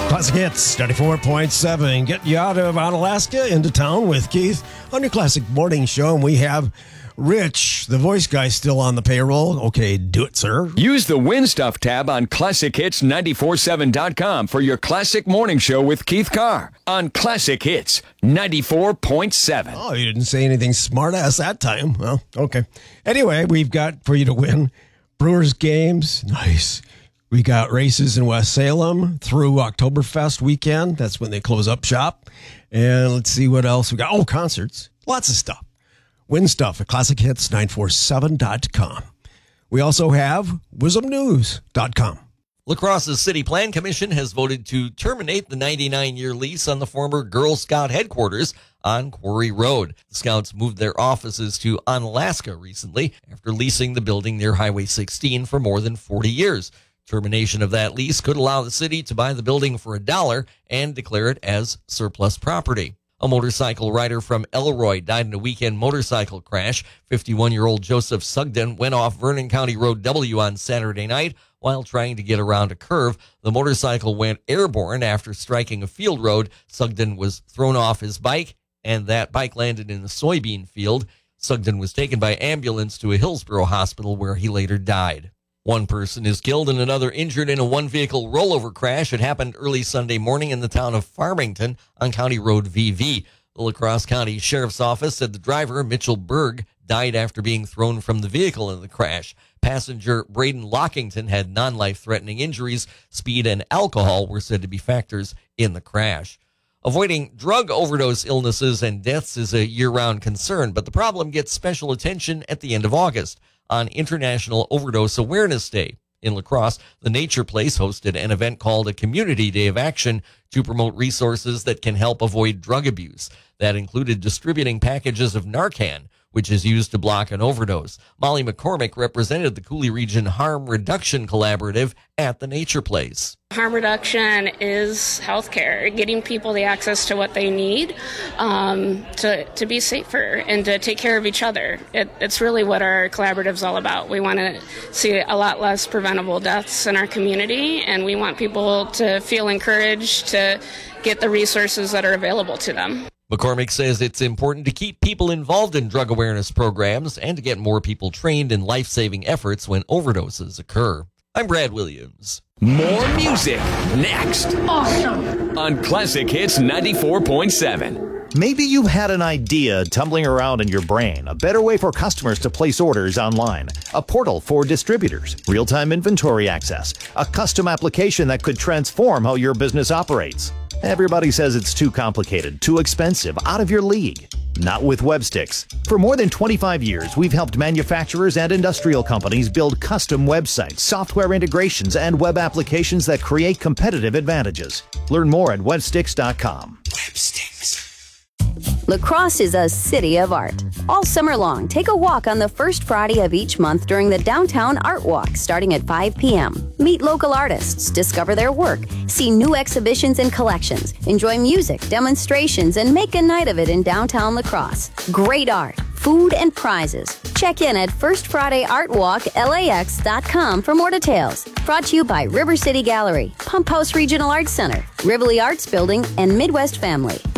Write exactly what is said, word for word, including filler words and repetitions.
Classic Hits, ninety-four point seven. Get you out of Onalaska into town with Keith on your Classic Morning Show. And we have Rich, the voice guy, still on the payroll. Okay, do it, sir. Use the Win Stuff tab on classic hits nine four seven dot com for your Classic Morning Show with Keith Carr on Classic Hits ninety-four point seven. Oh, you didn't say anything smart-ass that time. Well, okay. Anyway, we've got for you to win Brewers games. Nice. We got races in West Salem through Oktoberfest weekend. That's when they close up shop. And let's see what else we got. Oh, concerts. Lots of stuff. Win stuff at classic hits nine four seven dot com. We also have wisdom news dot com. La Crosse's City Plan Commission has voted to terminate the ninety-nine year lease on the former Girl Scout headquarters on Quarry Road. The Scouts moved their offices to Onalaska recently after leasing the building near Highway sixteen for more than forty years. Termination of that lease could allow the city to buy the building for a dollar and declare it as surplus property. A motorcycle rider from Elroy died in a weekend motorcycle crash. fifty-one-year-old Joseph Sugden went off Vernon County Road W on Saturday night while trying to get around a curve. The motorcycle went airborne after striking a field road. Sugden was thrown off his bike, and that bike landed in a soybean field. Sugden was taken by ambulance to a Hillsborough hospital where he later died. One person is killed and another injured in a one-vehicle rollover crash. It happened early Sunday morning in the town of Farmington on County Road V V. The La Crosse County Sheriff's Office said the driver, Mitchell Berg, died after being thrown from the vehicle in the crash. Passenger Braden Lockington had non-life-threatening injuries. Speed and alcohol were said to be factors in the crash. Avoiding drug overdose illnesses and deaths is a year-round concern, but the problem gets special attention at the end of August on International Overdose Awareness Day. In La Crosse, the Nature Place hosted an event called a Community Day of Action to promote resources that can help avoid drug abuse. That included distributing packages of Narcan, which is used to block an overdose. Molly McCormick represented the Coulee Region Harm Reduction Collaborative at the Nature Place. Harm reduction is healthcare, getting people the access to what they need um, to, to be safer and to take care of each other. It, it's really what our collaborative is all about. We want to see a lot less preventable deaths in our community, and we want people to feel encouraged to get the resources that are available to them. McCormick says it's important to keep people involved in drug awareness programs and to get more people trained in life-saving efforts when overdoses occur. I'm Brad Williams. More music next. Awesome. On Classic Hits ninety-four point seven. Maybe you had an idea tumbling around in your brain, a better way for customers to place orders online, a portal for distributors, real-time inventory access, a custom application that could transform how your business operates. Everybody says it's too complicated, too expensive, out of your league. Not with Websticks. For more than twenty-five years, we've helped manufacturers and industrial companies build custom websites, software integrations, and web applications that create competitive advantages. Learn more at websticks dot com. Websticks. La Crosse is a city of art. All summer long, take a walk on the first Friday of each month during the Downtown Art Walk starting at five p.m. Meet local artists, discover their work, see new exhibitions and collections, enjoy music, demonstrations, and make a night of it in downtown La Crosse. Great art, food, and prizes. Check in at first friday art walk L A X dot com for more details. Brought to you by River City Gallery, Pump House Regional Arts Center, Rivoli Arts Building, and Midwest Family.